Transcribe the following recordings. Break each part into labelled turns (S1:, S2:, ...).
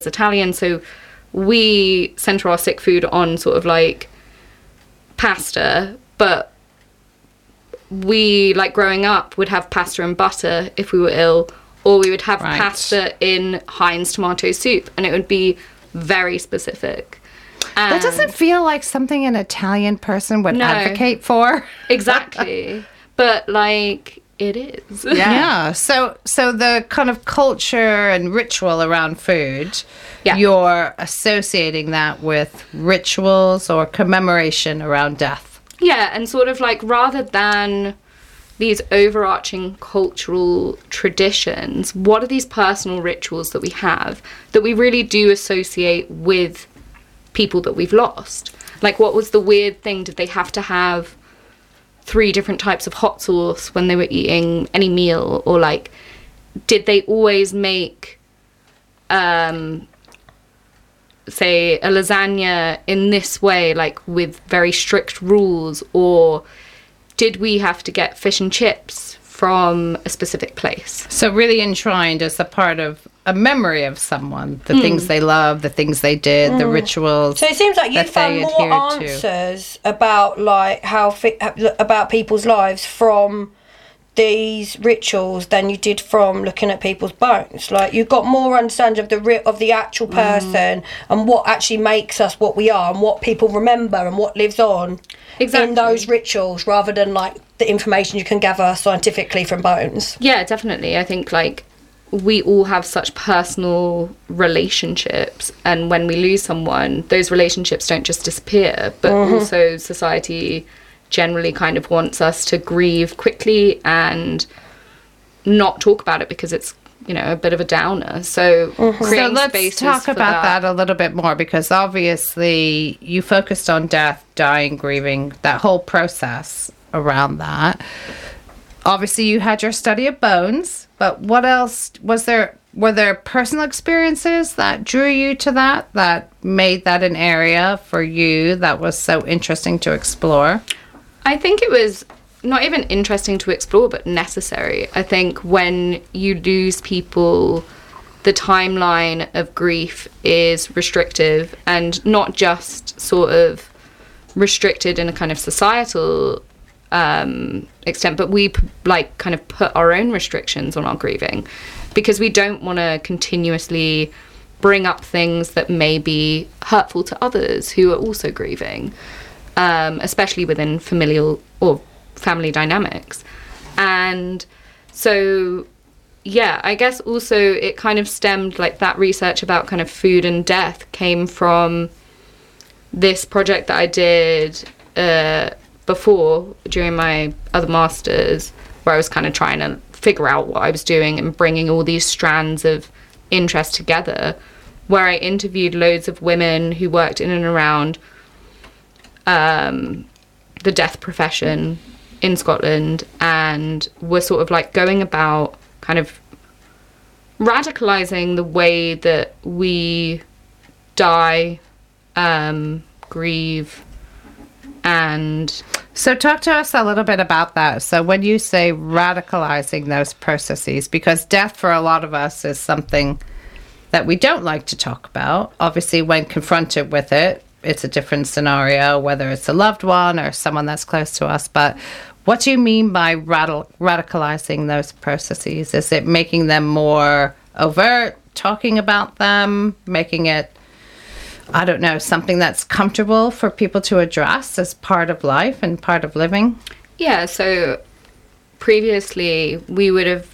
S1: Italian, so we center our sick food on sort of like pasta, but we, like growing up, would have pasta and butter if we were ill, or we would have pasta in Heinz tomato soup, and it would be very specific. And
S2: that doesn't feel like something an Italian person would advocate for.
S1: Exactly. But like it is.
S2: Yeah. So the kind of culture and ritual around food, you're associating that with rituals or commemoration around death.
S1: Yeah, and sort of like rather than these overarching cultural traditions, what are these personal rituals that we have that we really do associate with people that we've lost? Like, what was the weird thing? Did they have to have 3 different types of hot sauce when they were eating any meal? Or like, did they always make say a lasagna in this way, like with very strict rules? Or did we have to get fish and chips from a specific place?
S2: So really enshrined as a part of a memory of someone, the things they love, the things they did, the rituals.
S3: So it seems like you found more answers about like about people's lives from these rituals than you did from looking at people's bones. Like, you got more understanding of the actual person and what actually makes us what we are and what people remember and what lives on in those rituals, rather than like the information you can gather scientifically from bones.
S1: Yeah, definitely. I think like we all have such personal relationships, and when we lose someone, those relationships don't just disappear, but also society generally kind of wants us to grieve quickly and not talk about it because it's, you know, a bit of a downer. So
S2: let's talk about that a little bit more, because obviously you focused on death, dying, grieving, that whole process around that. Obviously you had your study of bones, but what else was there? Were there personal experiences that drew you to that made that an area for you that was so interesting to explore?
S1: I think it was not even interesting to explore, but necessary. I think when you lose people, the timeline of grief is restrictive, and not just sort of restricted in a kind of societal extent, but we like kind of put our own restrictions on our grieving, because we don't want to continuously bring up things that may be hurtful to others who are also grieving. Especially within familial or family dynamics. And so, yeah, I guess also it kind of stemmed, like that research about kind of food and death came from this project that I did before, during my other masters, where I was kind of trying to figure out what I was doing and bringing all these strands of interest together, where I interviewed loads of women who worked in and around the death profession in Scotland, and were sort of like going about kind of radicalizing the way that we die, grieve, and...
S2: So talk to us a little bit about that. So when you say radicalizing those processes, because death for a lot of us is something that we don't like to talk about. Obviously, when confronted with it, it's a different scenario, whether it's a loved one or someone that's close to us. But what do you mean by radicalizing those processes? Is it making them more overt, talking about them, making it, I don't know, something that's comfortable for people to address as part of life and part of living?
S1: Yeah, so previously we would have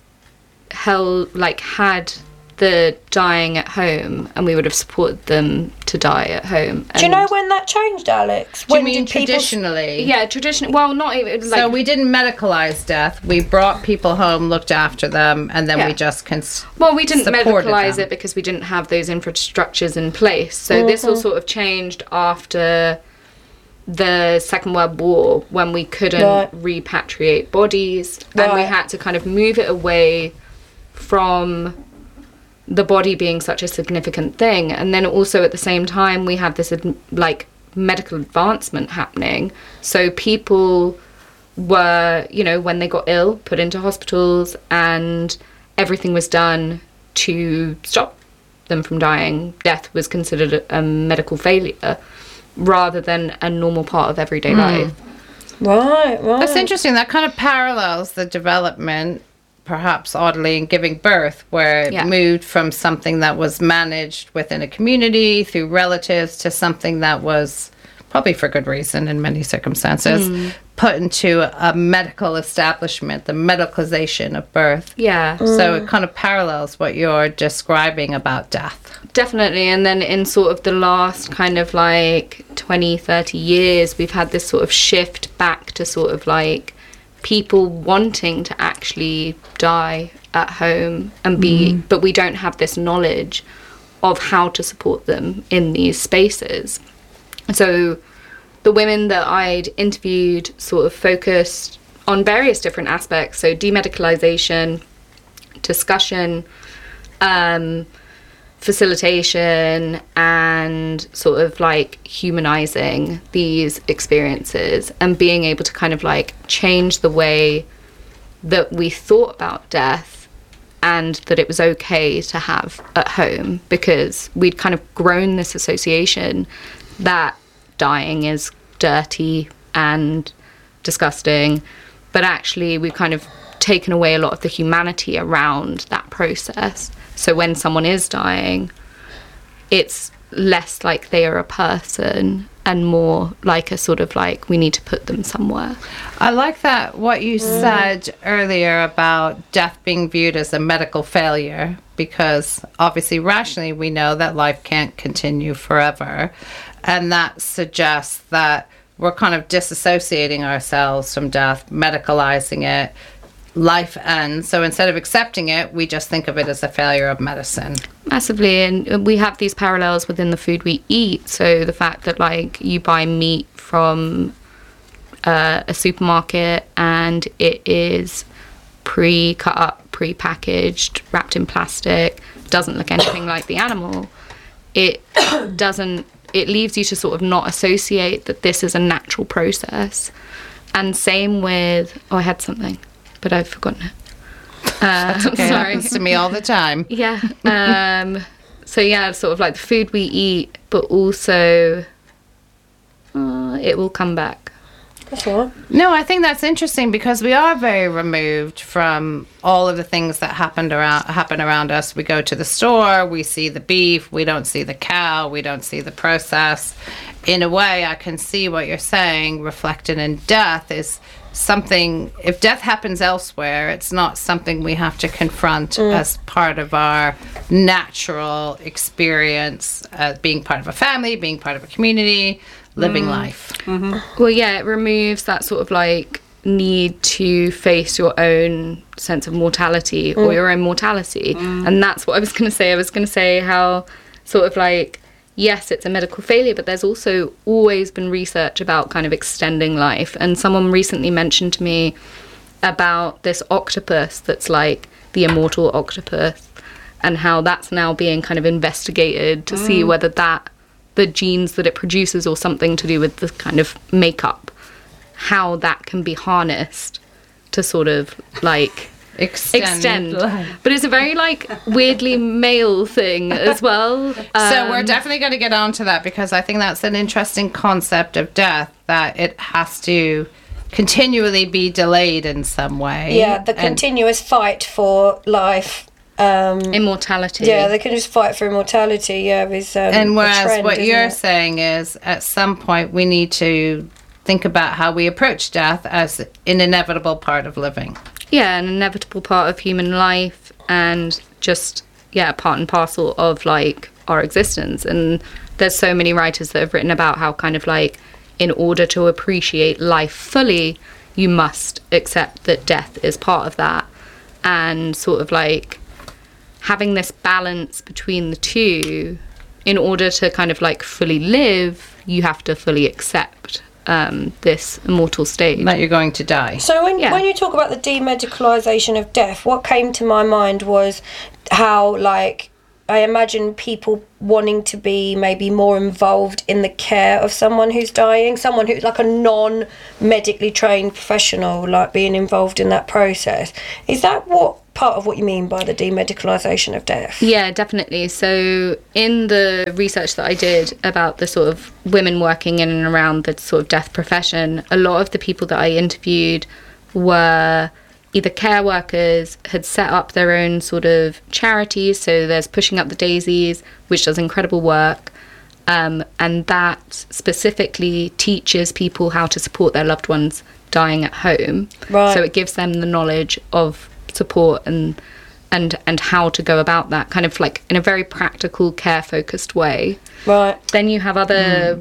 S1: had the dying at home, and we would have supported them to die at home.
S3: Do you know when that changed, Alex?
S2: Do you mean traditionally?
S1: Yeah, traditionally. Well, not even like...
S2: So we didn't medicalize death. We brought people home, looked after them, and then we just
S1: Well, we didn't medicalize it because we didn't have those infrastructures in place. So this all sort of changed after the Second World War, when we couldn't repatriate bodies, and we had to kind of move it away from the body being such a significant thing. And then also at the same time we had this like medical advancement happening, so people were, you know, when they got ill, put into hospitals, and everything was done to stop them from dying, death was considered a medical failure rather than a normal part of everyday life.
S3: Right.
S2: That's interesting. That kind of parallels the development, perhaps oddly, in giving birth, where it moved from something that was managed within a community through relatives to something that was, probably for good reason in many circumstances, put into a medical establishment, the medicalization of birth.
S1: Yeah.
S2: So it kind of parallels what you're describing about death.
S1: Definitely. And then in sort of the last kind of like 20, 30 years, we've had this sort of shift back to sort of like people wanting to actually die at home and be, but we don't have this knowledge of how to support them in these spaces. So the women that I'd interviewed sort of focused on various different aspects. So demedicalization, discussion, facilitation, and sort of like humanizing these experiences and being able to kind of like change the way that we thought about death and that it was okay to have at home, because we'd kind of grown this association that dying is dirty and disgusting, but actually we've kind of taken away a lot of the humanity around that process. So when someone is dying, it's less like they are a person and more like a sort of like we need to put them somewhere.
S2: I like that what you said earlier about death being viewed as a medical failure, because obviously rationally we know that life can't continue forever, and that suggests that we're kind of disassociating ourselves from death, medicalizing it. Life ends. So instead of accepting it, we just think of it as a failure of medicine.
S1: Massively. And we have these parallels within the food we eat. So the fact that like you buy meat from a supermarket and it is pre-cut up, pre-packaged, wrapped in plastic, doesn't look anything like the animal. It leaves you to sort of not associate that this is a natural process. And same with, I had something, but I've forgotten it.
S2: That's okay. Sorry. It happens to me all the time.
S1: Yeah. So yeah, sort of like the food we eat, but also it will come back.
S3: That's all right.
S2: No, I think that's interesting because we are very removed from all of the things that happen around us. We go to the store, we see the beef, we don't see the cow, we don't see the process. In a way, I can see what you're saying reflected in death is something, if death happens elsewhere, it's not something we have to confront as part of our natural experience, being part of a family, being part of a community, living life.
S1: Mm-hmm. Well, yeah, it removes that sort of like need to face your own sense of mortality or your own mortality. And that's what I was going to say. I was going to say how sort of like, yes, it's a medical failure, but there's also always been research about kind of extending life. And someone recently mentioned to me about this octopus that's like the immortal octopus and how that's now being kind of investigated to see whether that the genes that it produces or something to do with the kind of makeup, how that can be harnessed to sort of like extend. But it's a very like weirdly male thing as well.
S2: So we're definitely going to get on to that because I think that's an interesting concept of death, that it has to continually be delayed in some way.
S3: Yeah, the continuous fight for life.
S1: Immortality.
S3: Yeah, they can just fight for immortality. Yeah, is
S2: and whereas
S3: trend,
S2: what you're saying is, at some point we need to think about how we approach death as an inevitable part of living.
S1: Yeah, an inevitable part of human life, and just part and parcel of like our existence. And there's so many writers that have written about how kind of like, in order to appreciate life fully, you must accept that death is part of that, and sort of like having this balance between the two. In order to kind of like fully live, you have to fully accept this immortal state
S2: that you're going to die.
S3: So when you talk about the demedicalization of death, what came to my mind was how, like, I imagine people wanting to be maybe more involved in the care of someone who's dying, someone who's like a non-medically trained professional, like being involved in that process. Is that what part of what you mean by the demedicalisation of death.
S1: Yeah, definitely. So in the research that I did about the sort of women working in and around the sort of death profession, a lot of the people that I interviewed were either care workers, had set up their own sort of charities. So there's Pushing Up the Daisies, which does incredible work. And that specifically teaches people how to support their loved ones dying at home.
S3: Right.
S1: So it gives them the knowledge of support and how to go about that, kind of like in a very practical, care-focused way.
S3: Right.
S1: Then you have other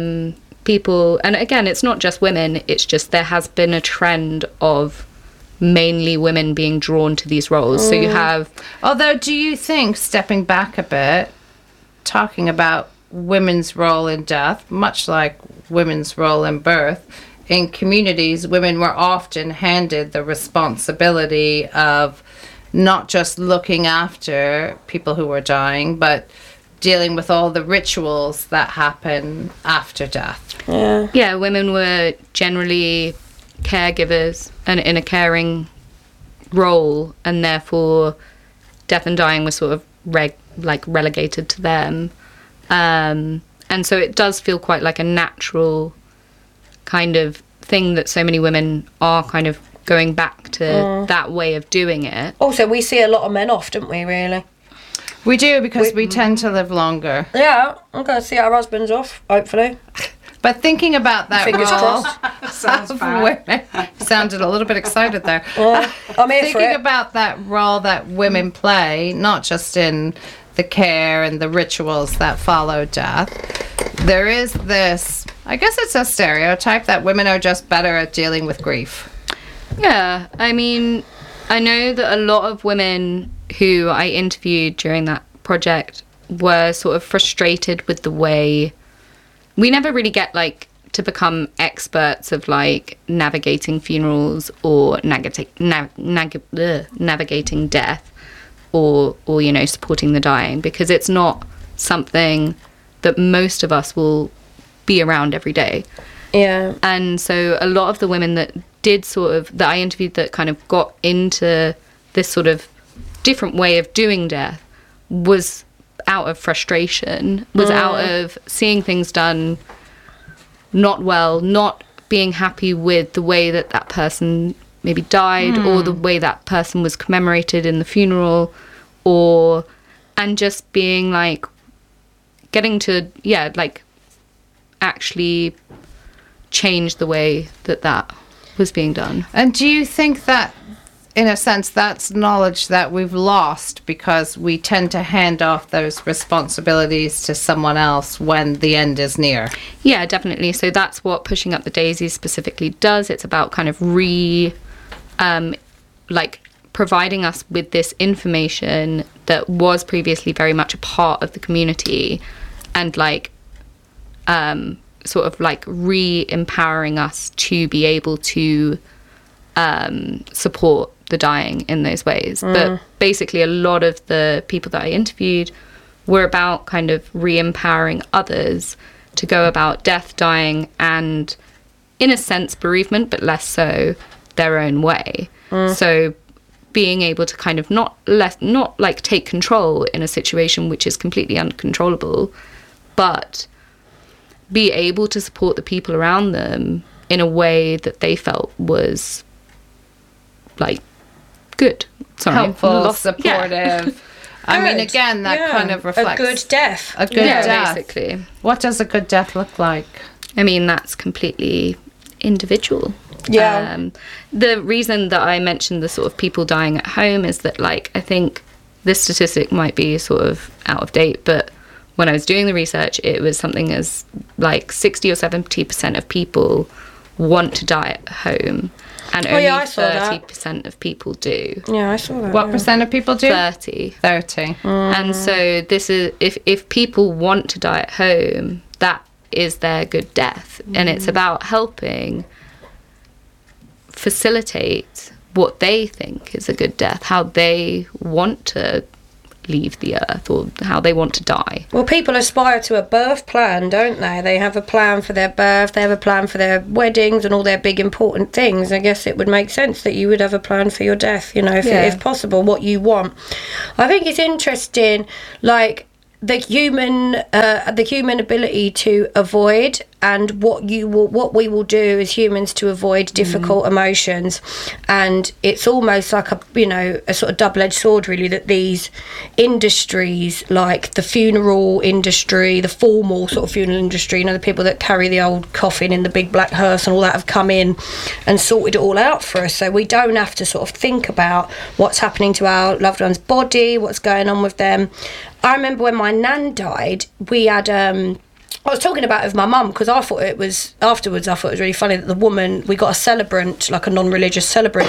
S1: people, and again, it's not just women, it's just there has been a trend of mainly women being drawn to these roles. So you have...
S2: Although, do you think, stepping back a bit, talking about women's role in death, much like women's role in birth, in communities, women were often handed the responsibility of not just looking after people who were dying, but dealing with all the rituals that happen after death.
S1: Yeah, women were generally caregivers and in a caring role, and therefore death and dying was sort of relegated to them. And so it does feel quite like a natural kind of thing that so many women are kind of going back to that way of doing it.
S3: Also, we see a lot of men off, don't we, really?
S2: We do, because we tend to live longer.
S3: Yeah, I'm going to see our husbands off, hopefully.
S2: But thinking about that
S3: Fingers
S2: role
S3: crossed.
S2: of women, sounded a little bit excited there.
S3: I'm here for
S2: Thinking
S3: it.
S2: about that role that women play, not just in the care and the rituals that follow death, there is this, I guess it's a stereotype that women are just better at dealing with grief.
S1: Yeah, I mean, I know that a lot of women who I interviewed during that project were sort of frustrated with the way... We never really get, like, to become experts of, like, navigating funerals or navigating death or, you know, supporting the dying, because it's not something that most of us will be around every day.
S3: Yeah.
S1: And so a lot of the women that I interviewed that kind of got into this sort of different way of doing death was out of frustration, was out of seeing things done not well, not being happy with the way that that person maybe died or the way that person was commemorated in the funeral, and just being like, getting to, like, actually change the way that was being done.
S2: And do you think that, in a sense, that's knowledge that we've lost because we tend to hand off those responsibilities to someone else when the end is near?
S1: Yeah, definitely. So that's what Pushing Up the Daisies specifically does. It's about kind of providing us with this information that was previously very much a part of the community, and sort of like re-empowering us to be able to support the dying in those ways. But basically a lot of the people that I interviewed were about kind of re-empowering others to go about death, dying, and in a sense bereavement, but less so, their own way. So being able to kind of not like take control in a situation which is completely uncontrollable, but be able to support the people around them in a way that they felt was like good,
S2: helpful, supportive. Yeah. I mean, again, that kind of reflects
S3: a good death.
S2: A good death.
S1: Basically.
S2: What does a good death look like?
S1: I mean, that's completely individual.
S3: Yeah.
S1: The reason that I mentioned the sort of people dying at home is that, like, I think this statistic might be sort of out of date, but when I was doing the research, it was something as like 60 or 70% of people want to die at home, and only 30% of people do.
S3: Yeah, I saw that.
S2: What percent of people do?
S1: 30. And so this is, if people want to die at home, that is their good death. And it's about helping facilitate what they think is a good death, how they want to leave the earth or how they want to die.
S3: Well, people aspire to a birth plan, don't they? They have a plan for their birth, they have a plan for their weddings and all their big important things. I guess it would make sense that you would have a plan for your death, you know, if possible, what you want. I think it's interesting, like, the human ability to avoid, and what we will do as humans to avoid difficult emotions. And it's almost like a sort of double-edged sword, really, that these industries, like the funeral industry, the formal sort of funeral industry, you know, the people that carry the old coffin in the big black hearse and all that, have come in and sorted it all out for us, so we don't have to sort of think about what's happening to our loved one's body, what's going on with them. I remember when my nan died, we had I was talking about it with my mum, because I thought it was really funny that the woman, we got a celebrant, like a non-religious celebrant,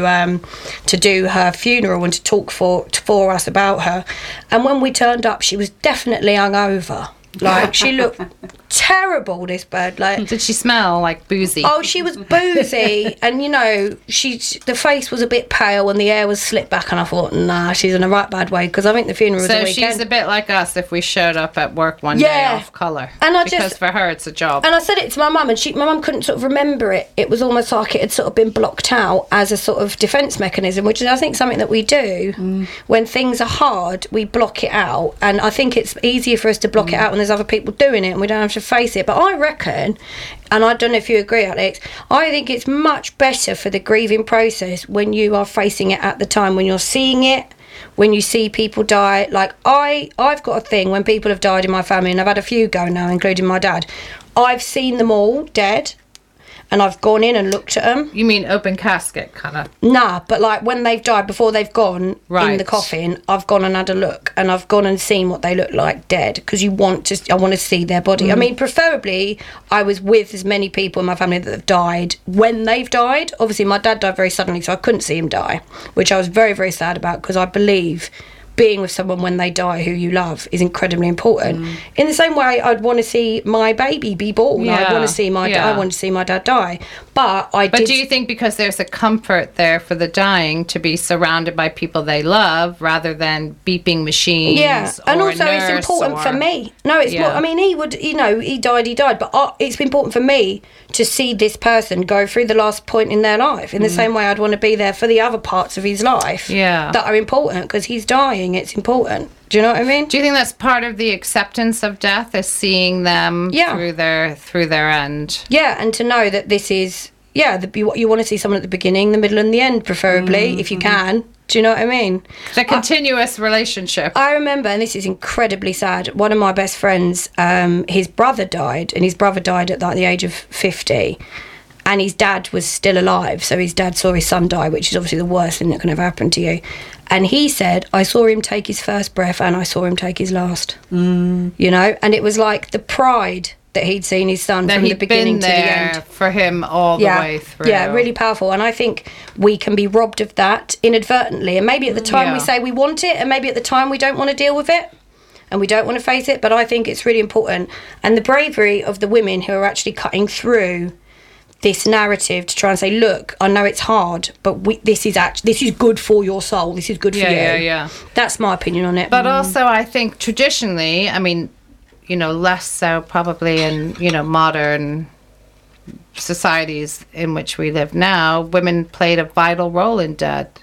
S3: to do her funeral and to talk for us about her. And when we turned up, she was definitely hungover. Like, she looked terrible, this bird. Like,
S2: did she smell like boozy?
S3: Oh, she was boozy, and you know, the face was a bit pale and the hair was slicked back, and I thought, nah, she's in a right bad way, because I think the funeral was a weekend.
S2: So she's a bit like us if we showed up at work one day off colour. Because for her it's a job.
S3: And I said it to my mum, and my mum couldn't sort of remember it. It was almost like it had sort of been blocked out as a sort of defence mechanism, which is, I think, something that we do. When things are hard, we block it out, and I think it's easier for us to block it out when there's other people doing it and we don't have to face it. But I reckon, and I don't know if you agree, Alex, I think it's much better for the grieving process when you are facing it at the time, when you're seeing it, when you see people die. Like, I've got a thing when people have died in my family, and I've had a few go now, including my dad. I've seen them all dead, and I've gone in and looked at them.
S2: You mean open casket, kind of?
S3: Nah, but like when they've died, before they've gone in the coffin, I've gone and had a look, and I've gone and seen what they look like dead, because I want to see their body. I mean, preferably, I was with as many people in my family that have died when they've died. Obviously, my dad died very suddenly, so I couldn't see him die, which I was very, very sad about, because I believe being with someone when they die who you love is incredibly important. In the same way, I'd want to see my baby be born. I'd want to see I want to see my dad die. But
S2: do you think because there's a comfort there for the dying to be surrounded by people they love rather than beeping machines?
S3: Yeah, and also it's important for me. No, it's more. I mean, he died, but it's important for me to see this person go through the last point in their life. In the same way, I'd want to be there for the other parts of his life that are important, because he's dying. It's important. Do you know what I mean?
S2: Do you think that's part of the acceptance of death, is seeing them through their end?
S3: Yeah, and to know that this is you want to see someone at the beginning, the middle, and the end, preferably, if you can. Do you know what I mean?
S2: It's a continuous relationship.
S3: I remember, and this is incredibly sad, one of my best friends, his brother died, and his brother died at like the age of 50. And his dad was still alive, so his dad saw his son die, which is obviously the worst thing that can ever happen to you. And he said, I saw him take his first breath and I saw him take his last. You know? And it was like the pride that he'd seen his son from the beginning to the end.
S2: For him all the way through.
S3: Yeah, really powerful. And I think we can be robbed of that inadvertently. And maybe at the time we say we want it, and maybe at the time we don't want to deal with it, and we don't want to face it. But I think it's really important. And the bravery of the women who are actually cutting through this narrative to try and say, look, I know it's hard, but this is good for your soul. This is good for you.
S2: Yeah.
S3: That's my opinion on it.
S2: But also, I think traditionally, I mean, you know, less so probably in, you know, modern societies in which we live now, women played a vital role in death.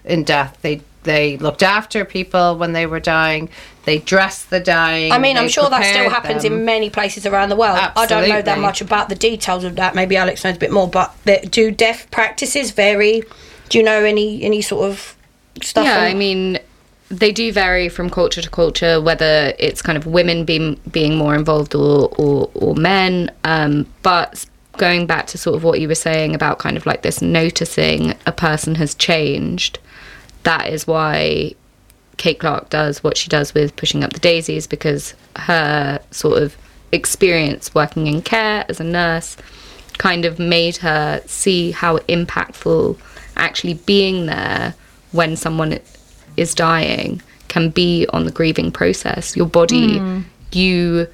S2: They looked after people when they were dying. They dressed the dying.
S3: I mean, I'm sure that still happens in many places around the world.
S2: Absolutely.
S3: I don't know that much about the details of that. Maybe Alex knows a bit more. But do death practices vary? Do you know any sort of stuff?
S1: Yeah, I mean, they do vary from culture to culture, whether it's kind of women being more involved or men. But going back to sort of what you were saying about kind of like this noticing a person has changed, that is why Kate Clark does what she does with Pushing Up the Daisies, because her sort of experience working in care as a nurse kind of made her see how impactful actually being there when someone is dying can be on the grieving process. Your body, you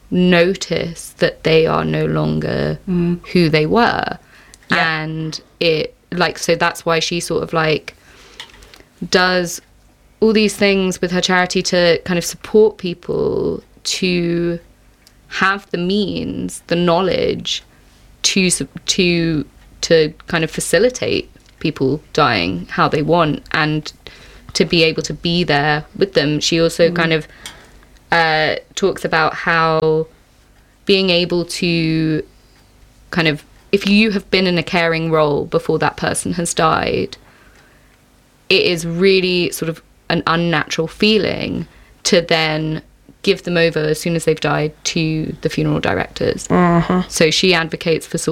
S1: notice that they are no longer who they were. And it, like, so that's why she sort of like does all these things with her charity to kind of support people to have the means, the knowledge to kind of facilitate people dying how they want and to be able to be there with them. She also kind of talks about how being able to kind of, if you have been in a caring role before that person has died, it is really sort of an unnatural feeling to then give them over as soon as they've died to the funeral directors. So she advocates for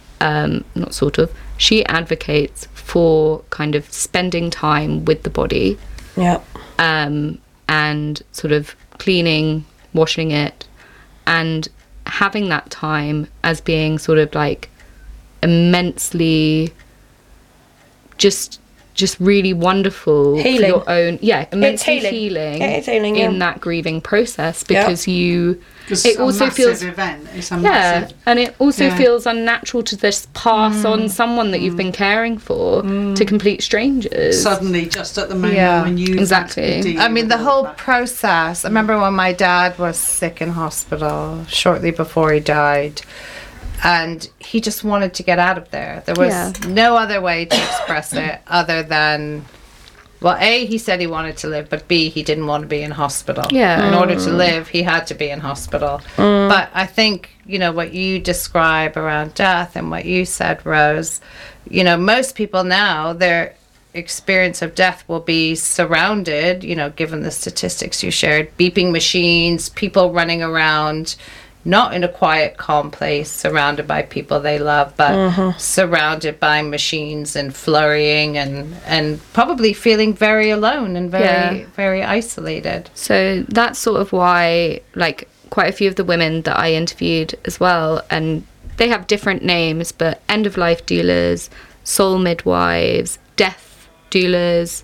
S1: she advocates for kind of spending time with the body.
S3: Yeah.
S1: And sort of cleaning, washing it, and having that time as being sort of like immensely just really wonderful
S3: healing.
S1: For your own, immensely
S3: healing.
S1: healing
S3: Yeah.
S1: in that grieving process, because
S4: Because
S1: it also feels
S4: event. It's a massive,
S1: and it also feels unnatural to just pass on someone that you've been caring for to complete strangers
S4: suddenly just at the moment when you
S1: exactly.
S2: I mean, the whole process. I remember when my dad was sick in hospital shortly before he died, and he just wanted to get out of there. There was no other way to express it other than, well, A, he said he wanted to live, but B, he didn't want to be in hospital.
S1: Yeah.
S2: In order to live, he had to be in hospital. But I think, what you describe around death and what you said, Rose, most people now, their experience of death will be surrounded, given the statistics you shared, beeping machines, people running around, not in a quiet, calm place, surrounded by people they love, but surrounded by machines and flurrying and probably feeling very alone and very, very isolated.
S1: So that's sort of why, like, quite a few of the women that I interviewed as well, and they have different names, but end-of-life doulas, soul midwives, death doulas,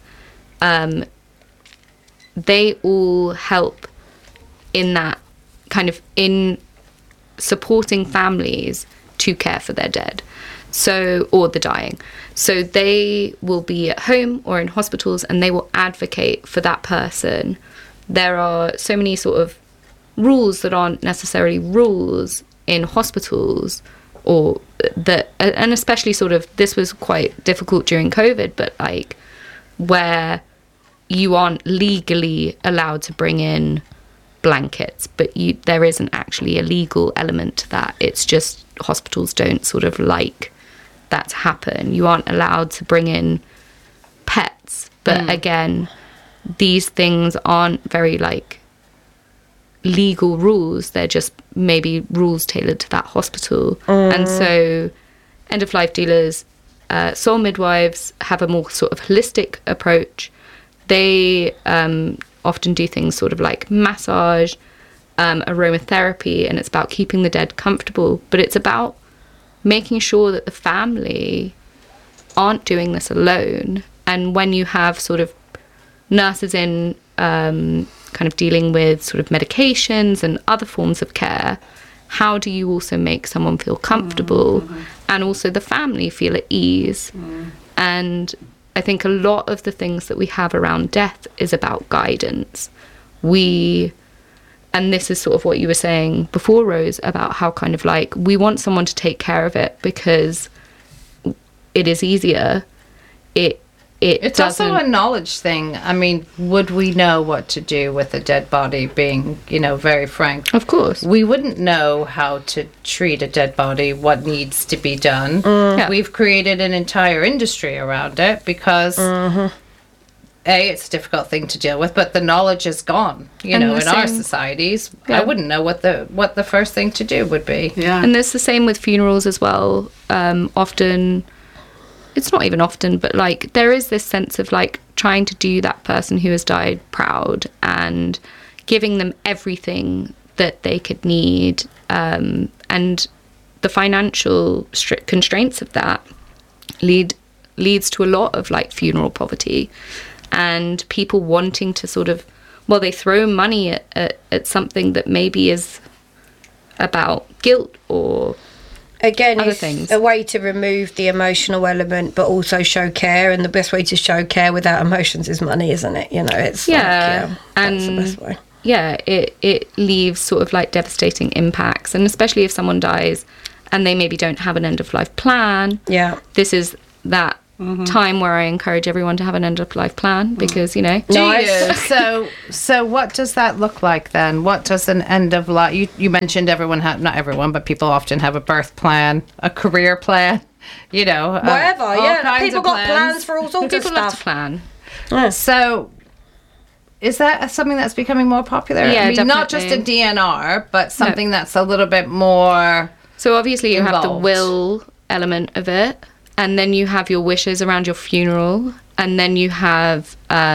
S1: they all help in that kind of in supporting families to care for their dead, or the dying. So they will be at home or in hospitals, and they will advocate for that person. There are so many sort of rules that aren't necessarily rules in hospitals, or that, and especially sort of, this was quite difficult during COVID, but like where you aren't legally allowed to bring in blankets, but there isn't actually a legal element to that. It's just hospitals don't sort of like that to happen. You aren't allowed to bring in pets, but again, these things aren't very like legal rules. They're just maybe rules tailored to that hospital. And so end-of-life dealers, soul midwives have a more sort of holistic approach. They often do things sort of like massage, aromatherapy, and it's about keeping the dead comfortable, but it's about making sure that the family aren't doing this alone. And when you have sort of nurses in kind of dealing with sort of medications and other forms of care, how do you also make someone feel comfortable and also the family feel at ease? And I think a lot of the things that we have around death is about guidance. And this is sort of what you were saying before, Rose, about how kind of like we want someone to take care of it because it is easier. It's
S2: also a knowledge thing. I mean, would we know what to do with a dead body, being, very frank?
S1: Of course.
S2: We wouldn't know how to treat a dead body, what needs to be done. We've created an entire industry around it because, it's a difficult thing to deal with, but the knowledge is gone, in our societies. I wouldn't know what the first thing to do would be.
S4: Yeah.
S1: And it's the same with funerals as well. Often... it's not even often, but like there is this sense of like trying to do that person who has died proud and giving them everything that they could need, and the financial constraints of that leads to a lot of like funeral poverty and people wanting to sort of, well, they throw money at something that maybe is about guilt or
S3: Again,
S1: other
S3: it's
S1: things.
S3: a way to remove the emotional element, but also show care. And the best way to show care without emotions is money, isn't it? You know, it's
S1: and
S3: that's the best way.
S1: Yeah, it leaves sort of like devastating impacts, and especially if someone dies and they maybe don't have an end of life plan.
S3: Yeah,
S1: this is that time where I encourage everyone to have an end of life plan, because, you know.
S2: So what does that look like then? What does an end of life? You mentioned everyone not everyone, but people often have a birth plan, a career plan, you know,
S3: whatever.
S2: all kinds
S3: People
S2: of
S3: got plans for all sorts of
S1: People love to
S3: stuff.
S1: plan.
S3: Yeah.
S2: So is that something that's becoming more popular?
S1: Yeah,
S2: I mean,
S1: definitely.
S2: not just a DNR, but something that's a little bit more.
S1: So obviously you have the
S2: involved.
S1: will element of it, and then you have your wishes around your funeral, and then you have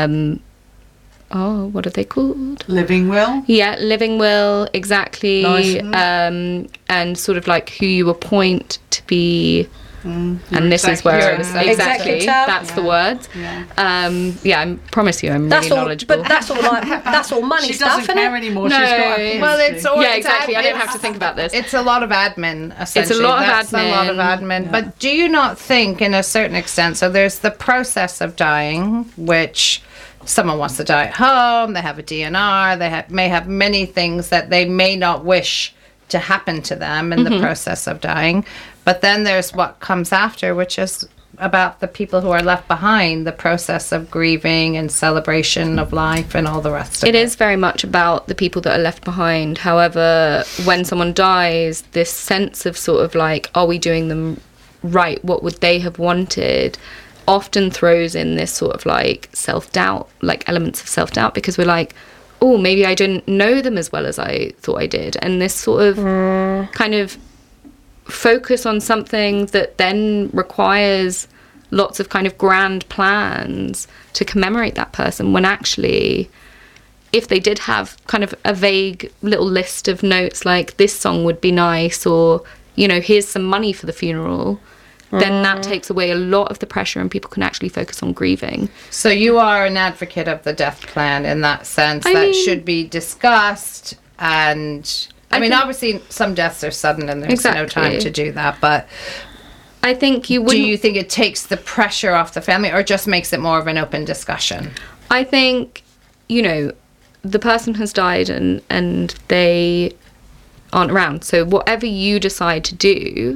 S1: what are they called?
S4: Living will.
S1: Yeah, living will, exactly.
S4: Nice.
S1: And sort of like who you appoint to be. And this is where I was exactly.
S3: Executor.
S1: That's the word.
S4: Yeah.
S1: I promise you, I'm
S3: That's
S1: really
S3: all,
S1: knowledgeable.
S3: but that's all money
S4: She
S3: stuff,
S4: doesn't
S3: isn't
S4: care
S3: it?
S4: anymore.
S1: No.
S4: She's got a
S2: Well, it's all,
S1: yeah, exactly. I don't have to think about this.
S2: It's a lot of admin, essentially.
S1: a lot of
S2: That's a lot of
S1: admin.
S2: admin.
S4: Yeah.
S2: But do you not think, in a certain extent, so there's the process of dying, which someone wants to die at home, they have a DNR, they may have many things that they may not wish to happen to them in the process of dying. But then there's what comes after, which is about the people who are left behind, the process of grieving and celebration of life and all the rest of it.
S1: It is very much about the people that are left behind. However, when someone dies, this sense of sort of like, are we doing them right? What would they have wanted? Often throws in this sort of like self-doubt, like elements of self-doubt, because we're like, oh, maybe I didn't know them as well as I thought I did. And this sort of kind of focus on something that then requires lots of kind of grand plans to commemorate that person, when actually, if they did have kind of a vague little list of notes like this song would be nice, or, you know, here's some money for the funeral, then that takes away a lot of the pressure and people can actually focus on grieving.
S2: So you are an advocate of the death plan in that sense, that should be discussed. And I mean, obviously some deaths are sudden and there's no time to do that, but
S1: I think you
S2: do you think it takes the pressure off the family, or just makes it more of an open discussion?
S1: I think, you know, the person has died and they aren't around, so whatever you decide to do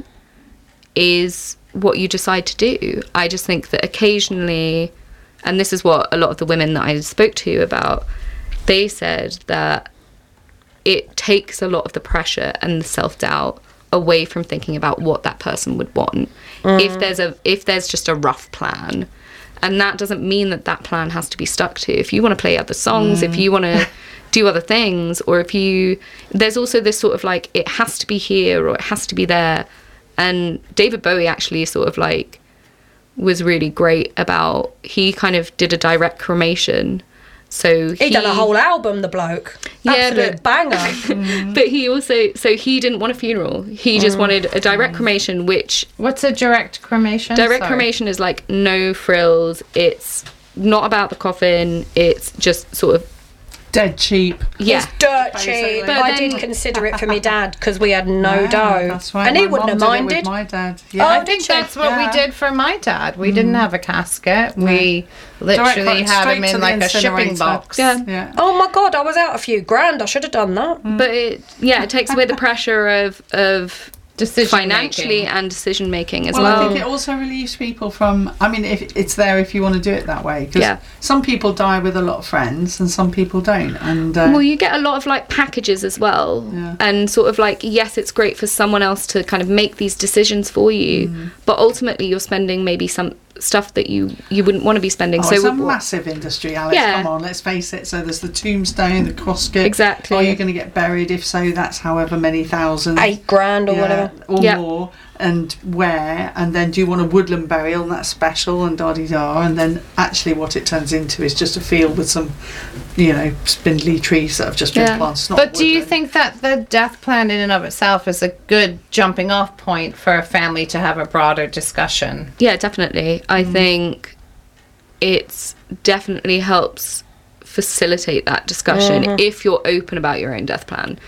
S1: is what you decide to do. I just think that occasionally, and this is what a lot of the women that I spoke to about, they said that it takes a lot of the pressure and the self-doubt away from thinking about what that person would want. If there's just a rough plan, and that doesn't mean that plan has to be stuck to. If you want to play other songs, if you want to do other things, or there's also this sort of like, it has to be here or it has to be there. And David Bowie actually sort of like was really great about, he kind of did a direct cremation. So
S3: he done a whole album, the bloke. Absolute banger.
S1: But he also, so he didn't want a funeral. He just wanted a direct cremation, which...
S2: What's a direct cremation?
S1: Cremation is like no frills. It's not about the coffin. It's just sort of...
S4: Dead cheap.
S1: Yeah.
S3: It's dirt cheap. But I did consider it for my dad because we had no dough.
S4: That's right.
S3: And he wouldn't have minded.
S4: With my dad.
S3: Yeah.
S2: I think that's what we did for my dad. We didn't have a casket. We literally had him in like a shipping box.
S1: Yeah.
S3: Oh my God, I was out a few grand. I should have done that.
S1: But it takes away the pressure of
S2: decision
S1: financially
S2: making.
S1: and decision making as
S4: well.
S1: well.
S4: I think it also relieves people from, I mean, if it's there if you want to do it that way, because some people die with a lot of friends and some people don't, and
S1: well, you get a lot of like packages as well, and sort of like, yes, it's great for someone else to kind of make these decisions for you, but ultimately you're spending maybe some stuff that you wouldn't want to be spending.
S4: So it's a massive industry, Alex. Come on, let's face it. So there's the tombstone, the casket.
S1: Exactly.
S4: Are you going to get buried? If so, that's however many thousands,
S3: $8,000 or whatever,
S4: or more. And where? And then do you want a woodland burial? And that's special and da-di-da. And then actually what it turns into is just a field with some, you know, spindly trees that have just been planted.
S2: But do you think that the death plan in and of itself is a good jumping off point for a family to have a broader discussion?
S1: Yeah, definitely. I think it's definitely helps facilitate that discussion if you're open about your own death plan.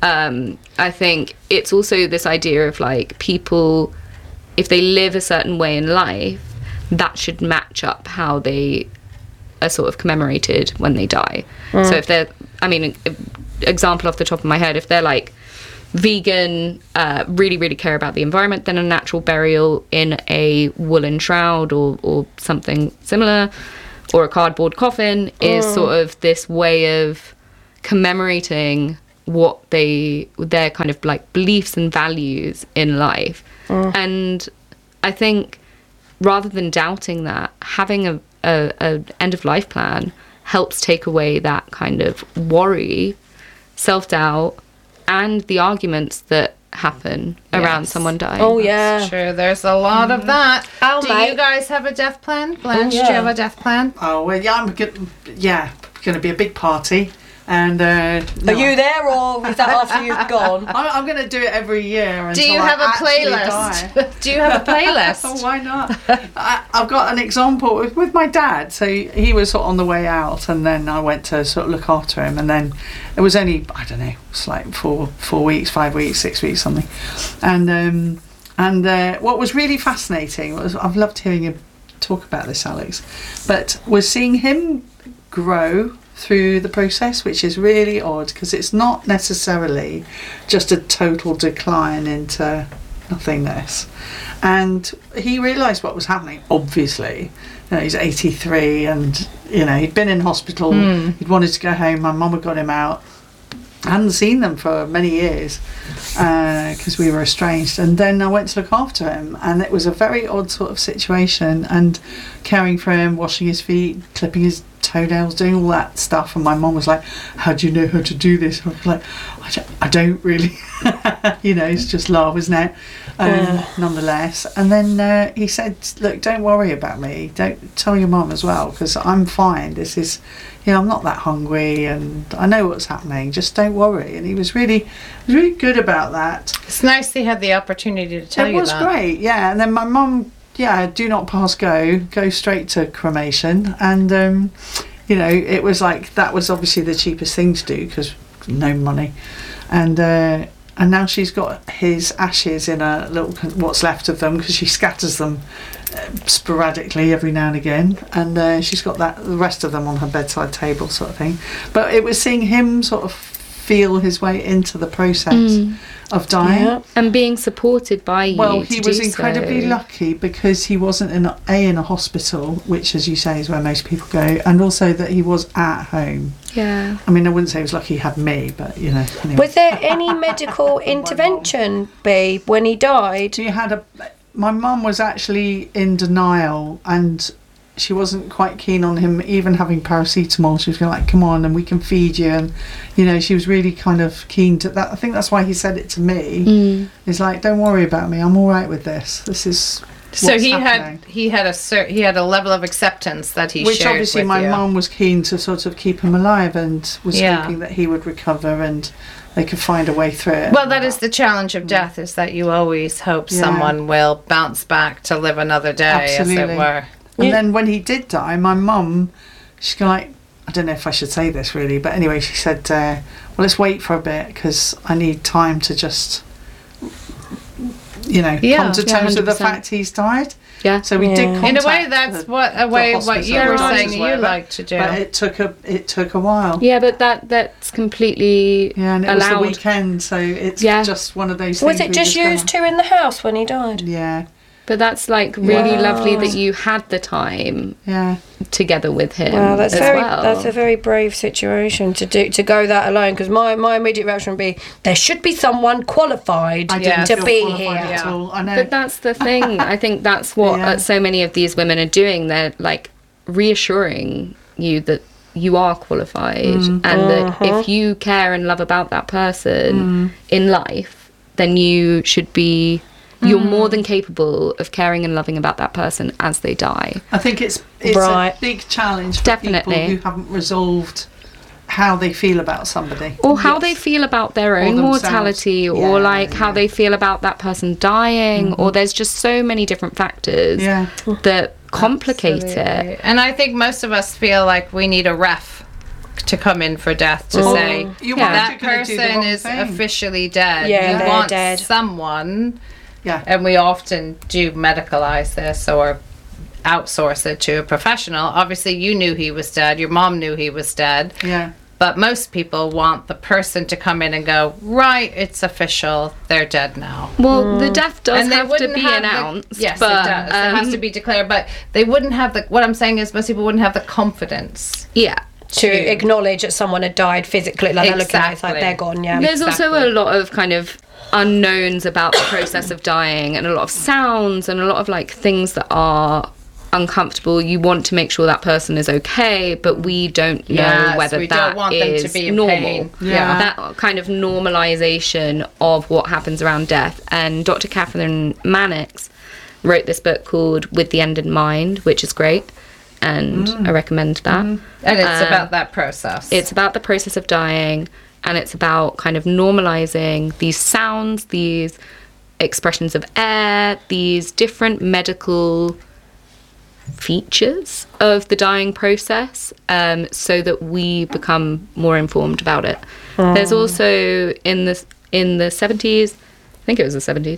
S1: I think it's also this idea of like people, if they live a certain way in life, that should match up how they are sort of commemorated when they die. So if they're, I mean, example off the top of my head, if they're like vegan, really, really care about the environment, then a natural burial in a woolen shroud or something similar, or a cardboard coffin is sort of this way of commemorating what their kind of like beliefs and values in life. And I think rather than doubting that, having a end of life plan helps take away that kind of worry, self-doubt, and the arguments that happen around someone dying.
S3: Oh yeah,
S2: That's true. There's a lot of that. Do you guys have a death plan? Blanche, do you have a death plan?
S4: Oh well, yeah, going to be a big party. And
S3: are you there, or is that after you've gone?
S4: I'm going to do it every year.
S2: Do you have a playlist? Do you have a playlist?
S4: Oh, why not? I've got an example with my dad. So he was sort of on the way out, and then I went to sort of look after him, and then it was only, I don't know, it's like 4 weeks, 5 weeks, 6 weeks, something. And what was really fascinating was, I've loved hearing you talk about this, Alex, but was seeing him grow through the process, which is really odd because it's not necessarily just a total decline into nothingness. And he realised what was happening, obviously. You know, he's 83 and, you know, he'd been in hospital, he'd wanted to go home, my mum had got him out. I hadn't seen them for many years because we were estranged, and then I went to look after him, and it was a very odd sort of situation, and caring for him, washing his feet, clipping his toenails, doing all that stuff. And my mum was like, how do you know how to do this? I was like, I don't really. You know, it's just love, isn't it? Nonetheless. And then he said, look, don't worry about me, don't tell your mum as well, because I'm fine. This is, you know, I'm not that hungry and I know what's happening, just don't worry. And he was really good about that.
S2: It's nice he had the opportunity to tell you that.
S4: It was great, yeah. And then my mum, do not pass go straight to cremation. And you know, it was like, that was obviously the cheapest thing to do because no money. And now she's got his ashes in a little, what's left of them, because she scatters them sporadically every now and again, and she's got the rest of them on her bedside table, sort of thing. But it was seeing him sort of feel his way into the process of dying,
S1: and being supported by you.
S4: Well, he was incredibly lucky because he wasn't in a hospital, which, as you say, is where most people go, and also that he was at home.
S1: Yeah.
S4: I mean, I wouldn't say he was lucky he had me, but you know. Anyway.
S3: Was there any medical intervention, babe, when he died?
S4: My mum was actually in denial, and she wasn't quite keen on him even having paracetamol. She was going like, come on, and we can feed you. And, you know, she was really kind of keen to that. I think that's why he said it to me. He's like, don't worry about me. I'm all right with this. This is what's happening.
S2: he had a level of acceptance that he
S4: which
S2: shared
S4: obviously
S2: with
S4: my
S2: you.
S4: mum was keen to sort of keep him alive and was hoping that he would recover and they could find a way through it.
S2: Well, that is the challenge of death, is that you always hope someone will bounce back to live another day, as it were.
S4: And then when he did die, my mum, she's like, I don't know if I should say this really, but anyway, she said, well, let's wait for a bit because I need time to just, you know, come to terms with the fact he's died.
S1: Yeah.
S4: So we did contact.
S2: In a way, that's what you were saying you like to do.
S4: But it took a while.
S1: Yeah, but that's completely
S4: and it
S1: allowed.
S4: was the weekend, so it's just one of those things.
S3: Was it just used two in the house when he died?
S4: Yeah.
S1: But that's like really lovely that you had the time together with him.
S3: Wow, that's
S1: that's
S3: a very brave situation to go that alone. Because my immediate reaction would be, there should be someone qualified to be here.
S4: At all. I know.
S1: But that's the thing. I think that's what so many of these women are doing. They're like reassuring you that you are qualified and that if you care and love about that person in life, then you should be. You're more than capable of caring and loving about that person as they die.
S4: I think it's a big challenge for people who haven't resolved how they feel about somebody.
S1: Or how they feel about their own mortality, or how they feel about that person dying, or there's just so many different factors that complicate it.
S2: And I think most of us feel like we need a ref to come in for death to say that person is officially dead.
S3: Yeah,
S2: you want
S3: dead.
S2: someone, and we often do medicalize this or outsource it to a professional. Obviously, you knew he was dead. Your mom knew he was dead.
S4: Yeah.
S2: But most people want the person to come in and go, right, it's official, they're dead now.
S1: Well, the death does have to be announced.
S2: Yes, it does. It has to be declared. But they wouldn't have what I'm saying is most people wouldn't have the confidence.
S1: Yeah.
S3: To acknowledge that someone had died physically. Like, they're looking at it, it's like they're gone,
S1: There's also a lot of kind of unknowns about the process of dying, and a lot of sounds and a lot of like things that are uncomfortable. You want to make sure that person is okay, but we don't know whether
S2: we
S1: that
S2: don't want
S1: is
S2: them to be in
S1: normal.
S2: pain.
S1: That kind of normalization of what happens around death. And Dr. Catherine Mannix wrote this book called With the End in Mind, which is great, and I recommend that.
S2: And it's about that process.
S1: It's about the process of dying, and it's about kind of normalizing these sounds, these expressions of air, these different medical features of the dying process, so that we become more informed about it. There's also in the 70s, I think it was the 70s,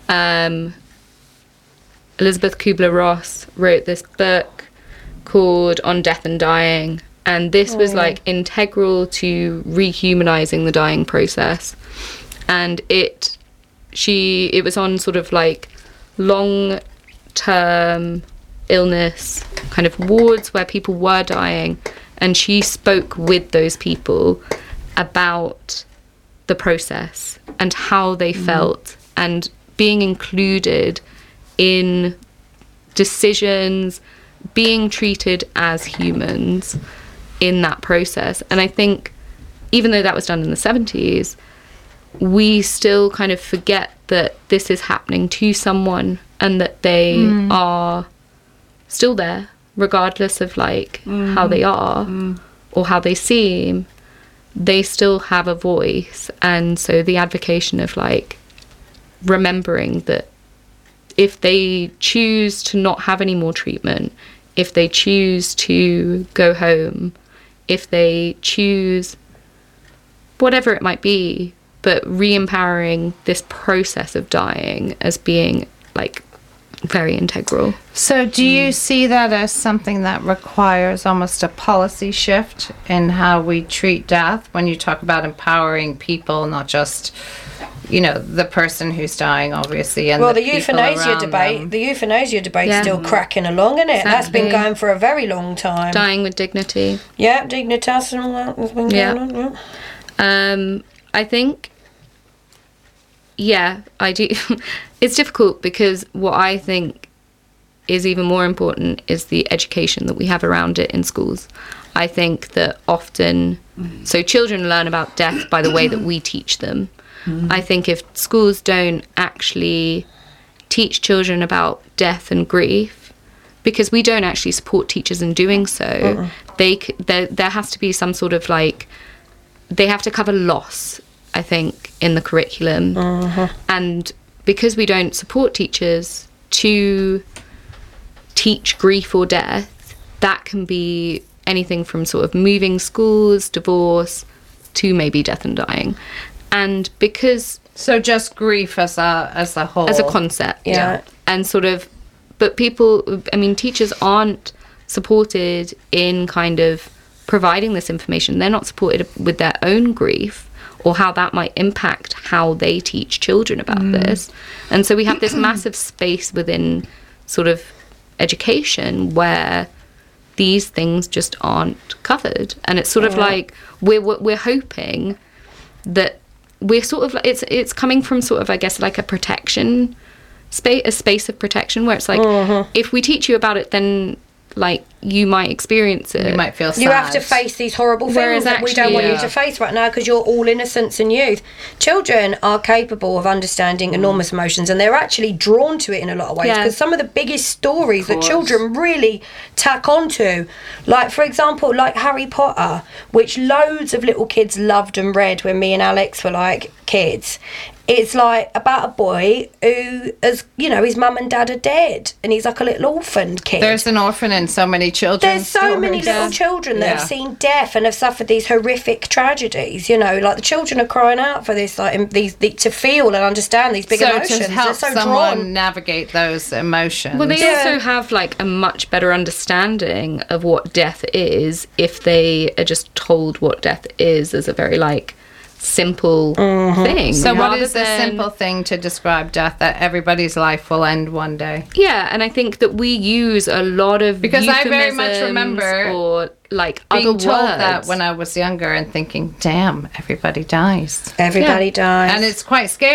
S1: Elizabeth Kubler-Ross wrote this book called On Death and Dying, and this was like integral to rehumanizing the dying process. And it was on sort of like long-term illness kind of wards where people were dying, and she spoke with those people about the process and how they felt, and being included in decisions, being treated as humans in that process. And I think even though that was done in the 70s, we still kind of forget that this is happening to someone, and that they are still there regardless of like how they are or how they seem. They still have a voice. And so the advocacy of like remembering that if they choose to not have any more treatment, if they choose to go home, if they choose whatever it might be, but re-empowering this process of dying as being like very integral.
S2: So do you see that as something that requires almost a policy shift in how we treat death when you talk about empowering people, not just, you know, the person who's dying, obviously, and
S3: the euthanasia debate. The euthanasia debate's still cracking along, isn't it?
S1: Exactly.
S3: That's been going for a very long time.
S1: Dying with dignity.
S3: Yeah, Dignitas and all that has been going on. Yeah.
S1: I think, I do. It's difficult because what I think is even more important is the education that we have around it in schools. I think that often, so children learn about death by the way that we teach them. I think if schools don't actually teach children about death and grief, because we don't actually support teachers in doing so, there has to be some sort of like, they have to cover loss, I think, in the curriculum. And because we don't support teachers to teach grief or death, that can be anything from sort of moving schools, divorce, to maybe death and dying. And because...
S2: So just grief as a whole.
S1: As a concept.
S3: Yeah.
S1: And sort of... But people... I mean, teachers aren't supported in kind of providing this information. They're not supported with their own grief or how that might impact how they teach children about this. And so we have this massive space within sort of education where these things just aren't covered. And it's sort of like we're hoping that we're sort of, it's coming from sort of, I guess, like a protection space, a space of protection where it's like, if we teach you about it, then like you might experience it.
S2: You might feel sad.
S3: You have to face these horrible things that we don't want you to face right now because you're all innocence and youth. Children are capable of understanding enormous emotions, and they're actually drawn to it in a lot of ways, because some of the biggest stories that children really tack onto, like for example like Harry Potter, which loads of little kids loved and read when me and Alex were like kids. It's like about a boy who, as you know, his mum and dad are dead, and he's like a little orphaned kid.
S2: There's an orphan in so many many children.
S3: There's so many little children that have seen death and have suffered these horrific tragedies. You know, like the children are crying out for this, like to feel and understand these big emotions.
S2: To help
S3: They're so
S2: someone navigate those emotions.
S1: Well, they also have like a much better understanding of what death is if they are just told what death is as a very like simple thing.
S2: So what is the simple thing to describe death, that everybody's life will end one day?
S1: Yeah, and I think that we use a lot of
S2: because I very much remember
S1: or like
S2: being
S1: other
S2: told
S1: words.
S2: that when I was younger and thinking, damn, everybody dies.
S3: Everybody dies.
S2: And it's quite scary.